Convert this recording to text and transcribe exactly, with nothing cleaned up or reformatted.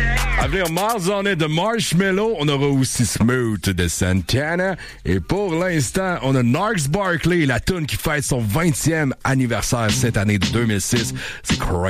À venir, Mars on est de Marshmello. On aura aussi Smooth de Santana. Et pour l'instant, on a Narks Barkley, la tune qui fête son vingtième anniversaire cette année de deux mille six. C'est crazy.